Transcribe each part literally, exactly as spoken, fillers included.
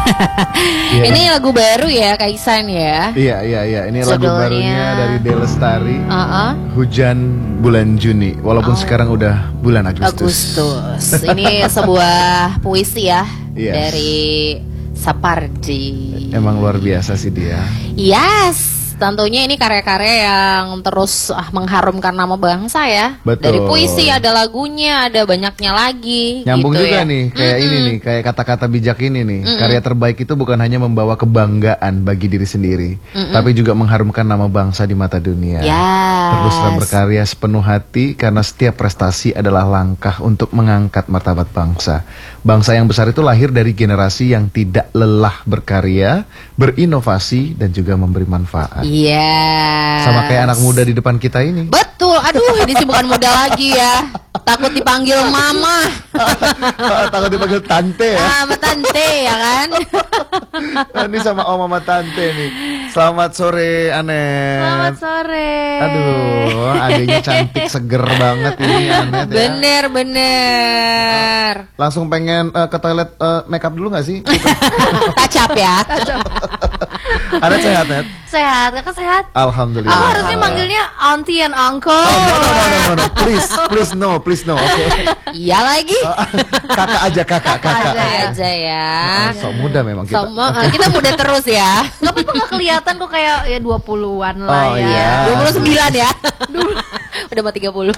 yeah. Ini lagu baru ya Kak Ihsan ya. Iya iya iya. Ini Judulnya... lagu barunya dari Dewi Lestari. uh-uh. Hujan bulan Juni. Walaupun oh. sekarang udah bulan Agustus. Agustus. Ini sebuah puisi ya yes. dari Sapardi. Emang luar biasa sih dia. Yes. Tentunya ini karya-karya yang terus ah, mengharumkan nama bangsa ya. Betul. Dari puisi ada lagunya, ada banyaknya lagi. Nyambung gitu juga ya. nih, kayak mm-hmm. ini nih, kayak kata-kata bijak ini nih. Mm-hmm. Karya terbaik itu bukan hanya membawa kebanggaan bagi diri sendiri, mm-hmm. tapi juga mengharumkan nama bangsa di mata dunia. Yes. Teruslah berkarya sepenuh hati karena setiap prestasi adalah langkah untuk mengangkat martabat bangsa. Bangsa yang besar itu lahir dari generasi yang tidak lelah berkarya, berinovasi dan juga memberi manfaat. Iya. Yes. Sama kayak anak muda di depan kita ini. Betul. Aduh, ini sih bukan muda lagi ya. Takut dipanggil mama. Takut dipanggil tante ya. Ah, sama tante ya kan. Ini sama om sama tante nih. Selamat sore Anet. Selamat sore. Aduh, adiknya cantik seger banget ini Anet ya. Bener bener. Langsung pengen uh, ke toilet uh, make up dulu gak sih? Touch up ya. Anet sehat Anet? Sehat, kakak sehat? Alhamdulillah. Aku harusnya manggilnya auntie and uncle. Oh, no, no, no, no, no. Please, please no, please no. Oke. Okay. Iya lagi. Kakak aja, kakak, kakak. Kakak aja ya. Oh, sok muda memang kita. So, uh, kita muda terus ya. Gak apa-apa, gak kelihatan kok kayak ya dua puluhan lah oh, ya. Iya. dua puluh sembilan ya. Udah mau tiga puluh.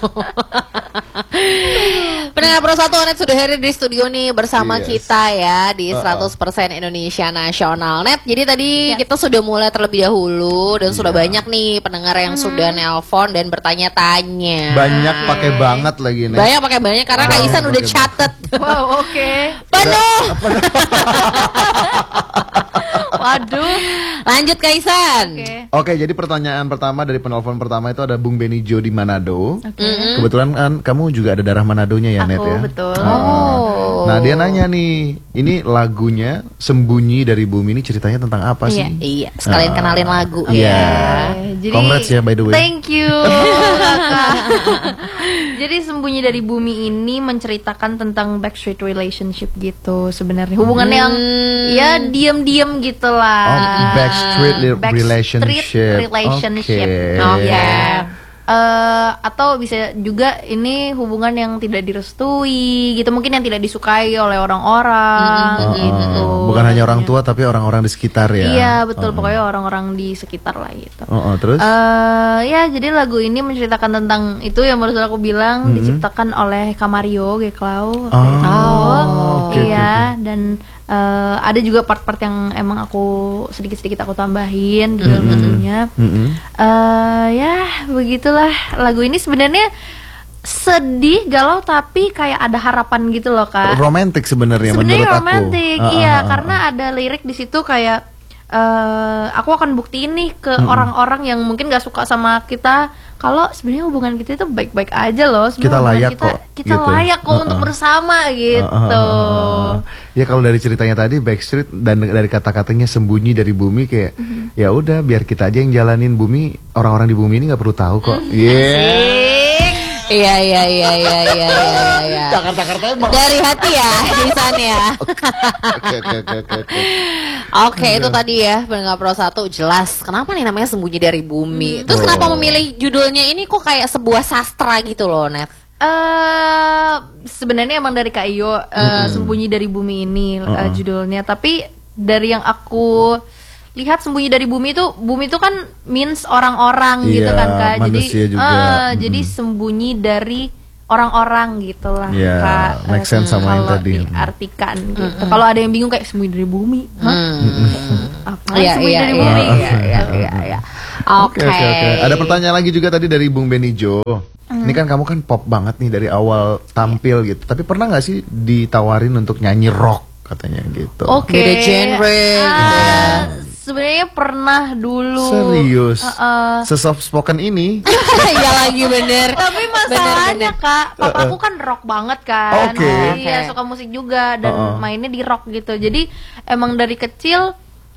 Pendengar Pro satu Net sudah hadir di studio nih bersama yes. kita ya di seratus persen Indonesia Nasional Net. Jadi tadi ya. kita sudah mulai terlebih dahulu dan ya. sudah banyak nih pendengar yang hmm. sudah nelpon dan bertanya-tanya. Banyak pakai banget lagi nih. Banyak pakai banyak karena oh, Kak Ihsan udah catet. Wow, oke. Okay. Penuh. Waduh. Lanjut Kak Ihsan. Oke, okay. okay, jadi pertanyaan pertama dari penelpon pertama itu ada Bung Benny Jo di Manado. Okay. Kebetulan kan kamu juga ada darah Manadonya ya, Aku, Net ya. Betul. Oh. Nah dia nanya nih, ini lagunya Sembunyi dari Bumi ini ceritanya tentang apa sih? Iya, iya. Sekalian nah. kenalin lagu. Iya. Yeah. Jadi, congrats ya by the way. Thank you. Kakak. Jadi Sembunyi dari Bumi ini menceritakan tentang backstreet relationship gitu sebenarnya. Hubungan hmm. yang ya diam-diam gitu lah. Oh, backstreet relationship. Backstreet relationship. Oke. Okay. Okay. Uh, atau bisa juga ini hubungan yang tidak direstui gitu, mungkin yang tidak disukai oleh orang-orang mm-hmm. gitu. Uh, bukan hanya orang tua tapi orang-orang di sekitar ya. Iya betul, uh. pokoknya orang-orang di sekitar lah gitu. Uh, uh, terus? Uh, ya jadi lagu ini menceritakan tentang itu yang baru aku bilang, mm-hmm. diciptakan oleh Kamario Geklau. Oh, oh okay, iya okay. dan Uh, ada juga part-part yang emang aku sedikit-sedikit aku tambahin gitu mm-hmm. lagunya. Mm-hmm. Uh, ya begitulah lagu ini sebenarnya sedih, galau tapi kayak ada harapan gitu loh Kak. Romantis sebenarnya menurut aku. Romantis, uh, iya uh, uh, karena uh. ada lirik di situ kayak uh, aku akan buktiin nih ke mm-hmm. orang-orang yang mungkin gak suka sama kita kalau sebenarnya hubungan kita itu baik-baik aja loh. Kita layak kita, kok. Kita gitu. layak kok uh, uh. untuk bersama gitu. Uh, uh, uh, uh. Ya kalau dari ceritanya tadi Backstreet dan dari kata-katanya Sembunyi dari Bumi kayak uh-huh. ya udah biar kita aja yang jalanin bumi, orang-orang di bumi ini nggak perlu tahu kok. Iya. Yeah. Iya iya iya iya iya iya. Jakarta-Jakarta emang. Dari hati ya di sana ya. Oke oke oke oke. Oke itu tadi ya pendengar Pro satu jelas kenapa nih namanya Sembunyi dari Bumi. Terus oh. kenapa memilih judulnya ini kok kayak sebuah sastra gitu loh Net? Uh, sebenarnya emang dari Kak Iyo uh, mm-hmm. Sembunyi dari Bumi ini uh, uh-uh. judulnya. Tapi dari yang aku lihat Sembunyi dari Bumi itu, bumi itu kan means orang-orang iya, gitu kan Kak. Jadi juga. Uh, mm-hmm. jadi sembunyi dari orang-orang gitulah yeah, Kak. Make sense uh, sama yang tadi. Diartikan gitu. Mm-hmm. Kalau ada yang bingung kayak sembunyi dari bumi, hah? Mm-hmm. Apa iya, sembunyi iya, dari iya, bumi? Iya iya iya iya. Oke. Okay. Okay, okay. Ada pertanyaan lagi juga tadi dari Bung Benny Jo. Hmm. Ini kan kamu kan pop banget nih dari awal tampil gitu. Tapi pernah nggak sih ditawarin untuk nyanyi rock katanya gitu? Oke. Okay. Beda genre. Ah, gitu. Sebenarnya pernah dulu. Serius? Uh, uh. Se-soft spoken ini? Iya lagi bener. Tapi masalahnya bener, bener. Kak, papa aku kan rock banget kan. Oke. Okay. Iya okay. suka musik juga dan uh-uh. mainnya di rock gitu. Jadi emang dari kecil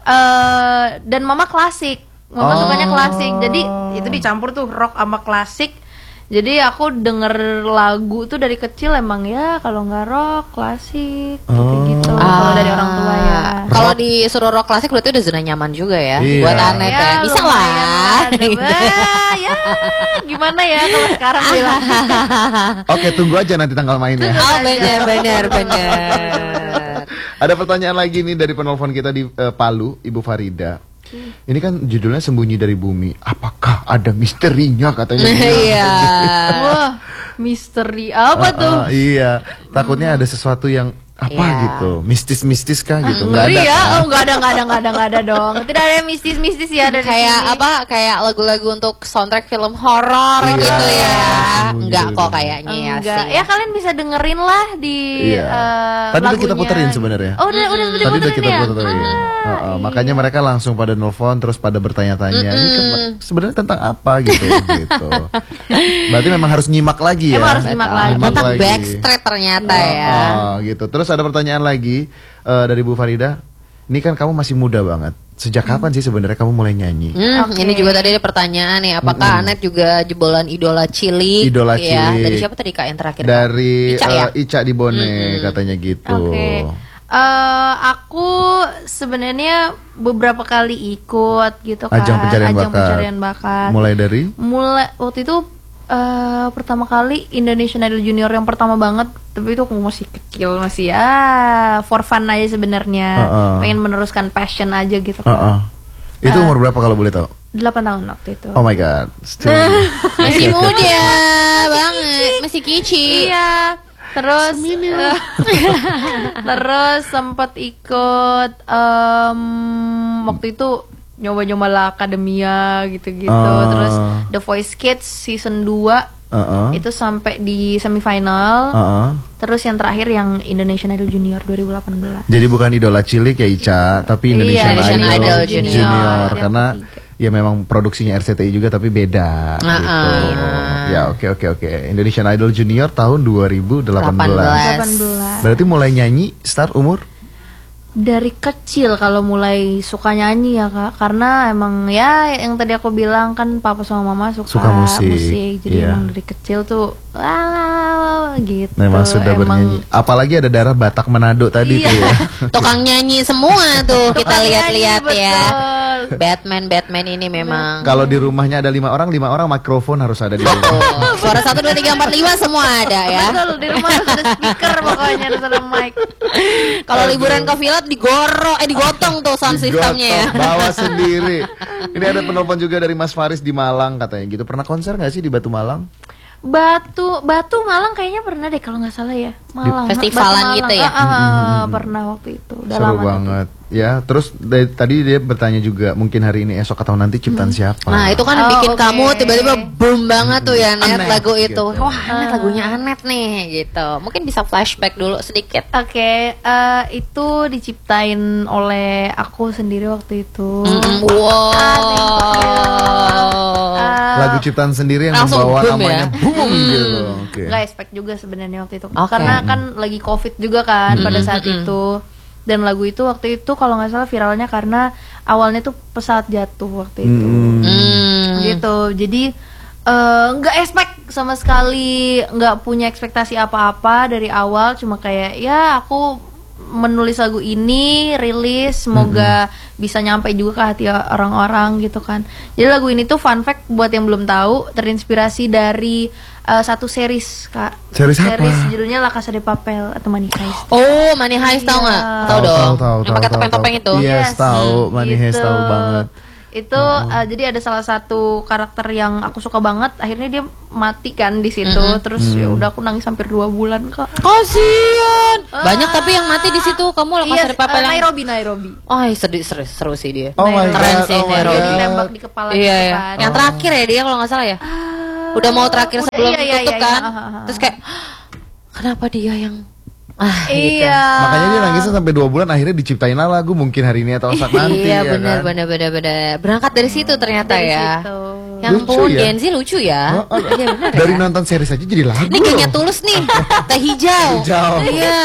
uh, dan mama klasik. Mama oh. sukanya klasik. Jadi itu dicampur tuh rock sama klasik. Jadi aku denger lagu tuh dari kecil emang ya kalau nggak rock klasik oh. gitu. Ah. Kalau dari orang tua ya. Kalau disuruh rock klasik berarti udah zona nyaman juga ya Iya. buat Anet ya. Ya, Bisa lumayan lah. Gitu. Wah, ya gimana ya kalau sekarang bilang. Oke, tunggu aja nanti tanggal mainnya. Oh benar benar benar. Ada pertanyaan lagi nih dari penelpon kita di eh, Palu, Ibu Farida. Ini kan judulnya Sembunyi dari Bumi. Apakah ada misterinya katanya? Iya. Wah, misteri apa Ah, tuh? ah, iya, takutnya ada sesuatu yang apa Iya. gitu, mistis-mistis kah gitu? Nggak Ngeri ada. ya? kan? Oh, nggak ada, nggak ada, nggak ada, nggak ada dong. Tidak ada yang mistis-mistis ya dari Kayak sini. apa? Kayak lagu-lagu untuk soundtrack film horor Iya. gitu ya. Sembunyi Enggak dari kok Bumi. kayaknya ya Enggak. sih. Ya kalian bisa dengerin lah di Iya. eh, Tadi udah kita lagunya. puterin sebenarnya. Oh, udah, udah, udah Tadi udah puterin kita ya? puterin. Ah, Heeh, iya. Makanya mereka langsung pada nelfon terus pada bertanya-tanya. Ini kan sebenarnya tentang apa gitu gitu. Berarti memang harus nyimak lagi ya. Emang harus nyimak lagi. Tetap backstreet ternyata ya. Oh, gitu. Terus ada pertanyaan lagi eh, dari Bu Farida. Ini kan kamu masih muda banget. Sejak kapan sih sebenarnya kamu mulai nyanyi? Hmm, Oke. Ini juga tadi ada pertanyaan nih, apakah Anet juga jebolan idola cilik? Idola ya, cilik. Dari siapa tadi Kak yang terakhir? Kak? Dari Ica ya? eh, Ica di Bone katanya gitu. Oke. Eh, aku sebenarnya beberapa kali ikut gitu kan. Ajang pencarian bakat. pencarian bakat. Mulai dari Mulai waktu itu eh pertama kali Indonesian Idol Junior yang pertama banget, tapi itu aku masih kecil, masih ya for fun aja sebenarnya. Uh-uh. Pengen meneruskan passion aja gitu Heeh. kan. Itu umur berapa kalau boleh tahu? delapan tahun waktu itu. Oh my god. Still. Masih muda banget, masih kici. Iya. Terus terus sempat ikut em, waktu itu nyoba-nyoba La Academia gitu-gitu. Ah. Terus The Voice Kids season dua Heeh. itu sampai di semifinal. Heeh. Terus yang terakhir yang Indonesian Idol Junior dua ribu delapan belas. Jadi bukan idola cilik ya Ica, tapi Indonesian, Iya, Indonesian Idol, Idol Junior, Junior. karena ya memang produksinya R C T I juga tapi beda gitu. Uh-uh. Ya oke oke oke. Indonesian Idol Junior tahun dua ribu delapan belas. delapan belas. Berarti mulai nyanyi start umur? Dari kecil kalau mulai suka nyanyi ya Kak, karena emang ya yang tadi aku bilang kan papa sama mama suka, Suka musik, jadi iya. emang dari kecil tuh wah gitu. Memang sudah Emang- bernyanyi. Apalagi ada darah Batak Manado tadi Iya. tuh ya. Tukang nyanyi semua tuh kita Tukang lihat-lihat nyanyi, ya. betul. Batman Batman ini memang. Kalau di rumahnya ada lima orang, lima orang mikrofon harus ada di rumah. Oh, suara satu dua tiga empat lima semua ada ya. Betul, di rumah harus ada speaker pokoknya, harus ada mic. Kalau liburan ke villa digorok eh digotong tuh sound systemnya ya. Digotong, bawa sendiri. Ini ada penelpon juga dari Mas Faris di Malang katanya gitu. Pernah konser nggak sih di Batu Malang? Batu Batu Malang kayaknya pernah deh kalau nggak salah ya. Malang. Festivalan Batu gitu Malang. ya? Ah, ah, ah, pernah waktu itu. Udah Seru lama tapi. banget. Ya, terus dari, tadi dia bertanya juga mungkin hari ini esok atau nanti ciptaan siapa? Nah itu kan Oh, bikin oke. kamu tiba-tiba boom banget tuh ya Net Anet, lagu itu. gitu. Wah Anet lagunya Anet nih gitu. Mungkin bisa flashback dulu sedikit. Oke, eh, itu diciptain oleh aku sendiri waktu itu. Mm, wow. Eh, Lagu ciptaan sendiri yang Langsung membawa boom namanya ya? boom gitu. Oke. nggak expect juga sebenarnya waktu itu, Oke. karena kan lagi covid juga kan pada saat itu. Dan lagu itu waktu itu kalau nggak salah viralnya karena awalnya tuh pesawat jatuh waktu itu. Hmm. Gitu, jadi eh, nggak expect sama sekali, nggak punya ekspektasi apa-apa dari awal, cuma kayak ya aku menulis lagu ini, rilis, semoga bisa nyampe juga ke hati orang-orang gitu kan. Jadi lagu ini tuh fun fact buat yang belum tahu, terinspirasi dari eh, satu series Kak. Series apa? judulnya La Casa de Papel atau Money Heist. Oh Money Heist tau nggak? Iya. Tahu dong. tahu, Yang pakai tahu, topeng-topeng tahu. itu. Iya. Yes, tahu. Hmm, Money Heist tahu banget. Itu eh, jadi ada salah satu karakter yang aku suka banget, akhirnya dia mati kan di situ. Terus ya udah aku nangis hampir dua bulan Kak. Kasian. Banyak tapi yang mati di situ. Kamu lepas Iya, dari papel eh, yang. Nairobi Nairobi. Oh sedih seru, seru sih dia. Oh my Keren god. sih Oh my Nairobi. Dia god. ditembak di kepala Iya, gitu iya. kan. Yang terakhir ya dia kalau nggak salah ya. Udah mau terakhir udah, sebelum iya, iya, tutup iya, kan. iya, ah, ah, ah. Terus kayak kenapa dia yang ah gitu. Iya. Makanya dia nangisnya sampai dua bulan, akhirnya diciptain lah lagu mungkin hari ini atau saat nanti. Iya ya benar kan? benar benar benar. Berangkat dari situ ternyata Dari ya. situ. Yang Lucu pun ya? Gen Z lucu ya. Oh, oh, Iya benar Dari ya. nonton series aja jadi lagu. Ini kayaknya loh. tulus nih. Teh hijau. Hijau. Iya.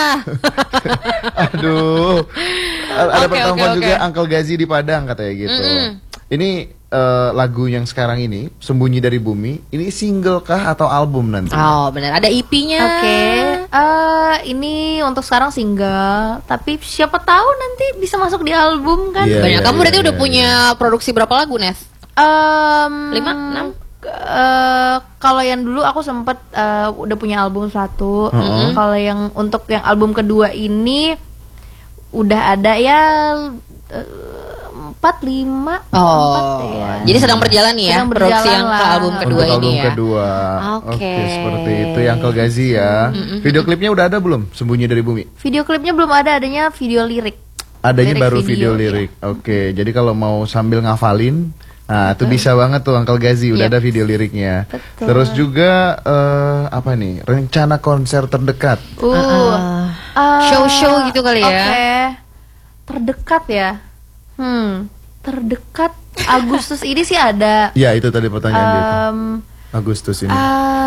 Aduh. Ada Oke, pertemuan oke, juga oke. Uncle Gazi di Padang katanya gitu. Mm-mm. Ini uh, lagu yang sekarang ini, Sembunyi dari Bumi, ini single kah atau album nanti? Oh benar, ada E P-nya. Oke, okay. uh, ini untuk sekarang single, tapi siapa tahu nanti bisa masuk di album kan? Yeah, Banyak. yeah, Kamu yeah, berarti yeah, udah yeah. punya produksi berapa lagu, Nes? Um, Lima, enam? Uh, kalau yang dulu aku sempet uh, udah punya album satu. Uh-uh. Kalau yang untuk yang album kedua ini udah ada ya empat lima. Oh, ya. jadi sedang berjalan nih ya Sedang produksi berjalan yang ke lah. album kedua Untuk ini album ya. kedua. Oke. Seperti itu yang Uncle Gazi ya. Mm-mm. Video klipnya udah ada belum? Sembunyi dari Bumi. Video klipnya belum ada, adanya video lirik. Adanya Lirik baru video, video, lirik. Oke, jadi kalau mau sambil ngafalin, nah itu bisa banget tuh Uncle Gazi udah Yep. ada video liriknya. Betul. Terus juga eh, apa nih? Rencana konser terdekat. Uh, Uh-uh. uh, Show-show gitu kali ya. Oke. Terdekat ya. Hmm, terdekat Agustus ini sih ada. Ya, itu tadi pertanyaan dia. tuh. Um, Agustus ini.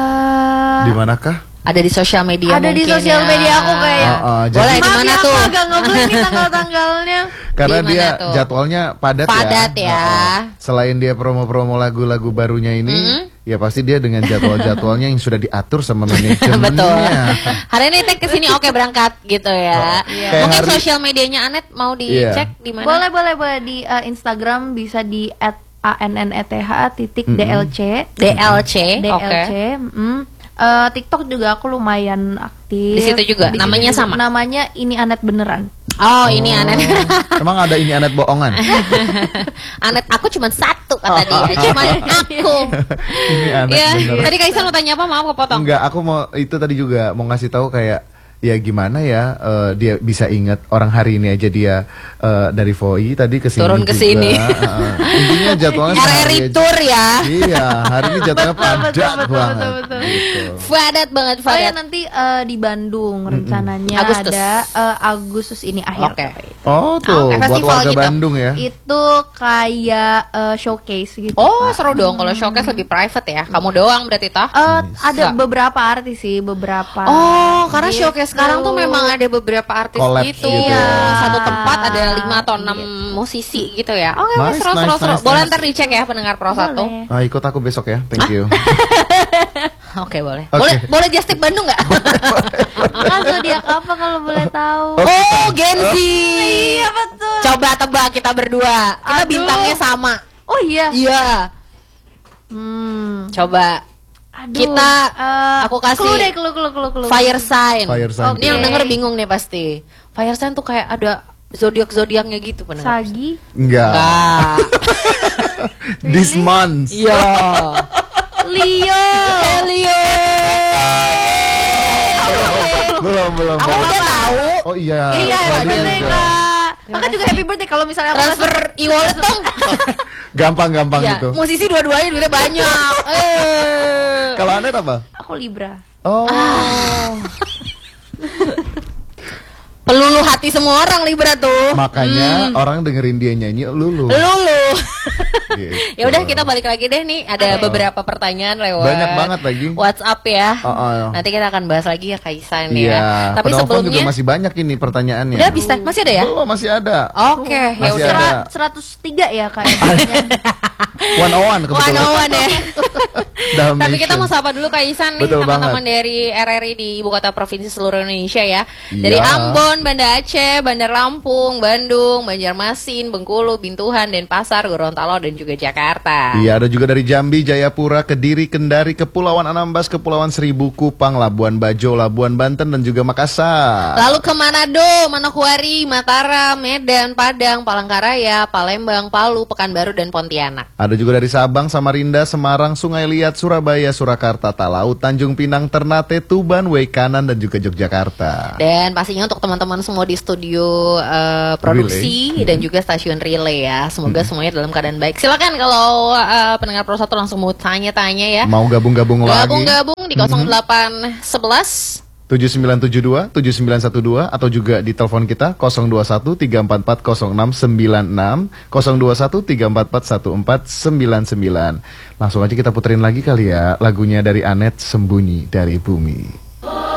uh, Di manakah? Ada di sosial media ada di mungkin sosial ya. media aku kayaknya. Ah, ah, jadi- Boleh di Maaf mana ya, aku tuh? agak ngeblank nih tanggal-tanggalnya. Karena Di mana dia tuh? jadwalnya padat, Padat ya. ya. Ah, ah. Selain dia promo-promo lagu-lagu barunya ini, Mm-hmm. ya pasti dia dengan jadwal-jadwalnya yang sudah diatur sama manajemennya. Betul. Hari ini tag ke sini oke berangkat gitu ya. Oh, iya. Mungkin Kayak hari- sosial medianya Anet mau Iya. dicek di mana? Boleh boleh boleh di uh, Instagram bisa di at anneth titik dlc D L C. D L Oke. C. mm. Eh, TikTok juga aku lumayan aktif. Di situ juga? Di situ Namanya juga. sama? Namanya ini Anet beneran. Oh, ini Anet. Emang ada ini Anet bohongan? Anet aku cuma satu kata dia. Cuma aku. Ini Anet Ya, bener. tadi Kaisan mau tanya apa? Maaf kepotong. Enggak, aku mau itu tadi juga mau ngasih tahu kayak ya gimana ya eh, dia bisa ingat orang hari ini aja dia eh, dari V O I tadi ke sini Turun ke juga. sini. Heeh. Intinya jadwalnya R R I sehari aja. Tour ya. Iya, hari ini jadwalnya Betul, padat betul, betul, banget. betul, betul. Gitu. Padat banget, Oh ya padat. nanti eh, di Bandung rencananya Agustus. ada eh, Agustus ini akhir. Oke. Oh tuh, Ah, buat festival warga gitu. Bandung ya. Itu kayak eh, showcase gitu. Oh, Kak. seru dong kalau showcase lebih private ya. Kamu doang berarti toh? Eh, ada Bisa. beberapa artis sih, beberapa. Oh, karena Gitu. showcase sekarang tuh memang ada beberapa artis Collab gitu. gitu ya. Satu tempat ada lima atau enam musisi gitu ya. Oke, oke, Nice, seru, nice, seru, seru. nice, Boleh nice. ntar dicek ya pendengar Pro satu. Boleh. Ah, ikut aku besok ya. Thank you. Oke, boleh. Oke. Boleh, boleh just tip Bandung nggak? Kan zodiak apa kalau boleh tahu? Oh, Gen Z. Iya betul. Coba tebak kita berdua. Kita Aduh. bintangnya sama. Oh iya. Iya. Hmm. Coba. Aduh. Kita, eh, aku kasih clue deh, clue, clue, clue, clue. Fire sign. Fire sign. Ini yang Oke. denger bingung nih pasti. Fire sign tuh kayak ada zodiak-zodiaknya gitu pendengar. Sagi. Enggak. Enggak. This month. Iya. Leo. Leo. Belum, belum. Aku belum. udah tahu. Oh iya. Iya, Tadi happy birthday juga. Kak. Maka juga happy birthday kalau misalnya aku Transfer e-wallet dong. Gampang-gampang Ya, gitu. musisi dua-duanya duitnya banyak. Eh. Kalau Anet apa? aku Libra. Oh. Peluluh hati semua orang Libra tuh. Makanya orang dengerin dia nyanyi lulu. Lulu. Gitu. Ya udah kita balik lagi deh nih. Ada beberapa pertanyaan lewat Banyak banget lagi. WhatsApp ya. Oh, oh. Nanti kita akan bahas lagi ya Kaisan Iya. ya. Tapi Penelpon juga sebelumnya masih banyak ini pertanyaannya. udah bisa masih ada ya? Oh, masih ada. Oke, ya Masih udah. ada. seratus tiga ya kayaknya. One on one kebetulan. One-on-one ya. Dalmatian. Tapi kita mau sapa dulu Kaisan nih Betul teman-teman banget. dari R R I di ibu kota provinsi seluruh Indonesia ya. Iya. Dari Ambon, Banda Aceh, Bandar Lampung, Bandung, Banjarmasin, Bengkulu, Bintuhan, Denpasar, Gorontalo dan juga Jakarta. Iya, ada juga dari Jambi, Jayapura, Kediri, Kendari, Kepulauan Anambas, Kepulauan Seribu, Kupang, Labuan Bajo, Labuan Banten dan juga Makassar. Lalu ke Manado, Manokwari, Mataram, Medan, Padang, Palangkaraya, Palembang, Palu, Pekanbaru dan Pontianak. Ada juga dari Sabang, Samarinda, Semarang, Sungai Liat, Surabaya, Surakarta, Talaut, Tanjung Pinang, Ternate, Tuban, Weikanan dan juga Yogyakarta. Dan pastinya untuk teman-teman semua di studio eh, produksi dan juga stasiun relay ya. Semoga semuanya dalam keadaan baik. Silakan kalau eh, pendengar Pro satu langsung mau tanya-tanya ya. Mau gabung-gabung lagi? Gabung-gabung di nol delapan sebelas tujuh sembilan tujuh dua, tujuh sembilan satu dua atau juga di telepon kita nol dua satu tiga empat empat nol enam sembilan enam nol dua satu tiga empat empat satu empat sembilan sembilan. Langsung aja kita puterin lagi kali ya lagunya dari Anet, Sembunyi dari Bumi.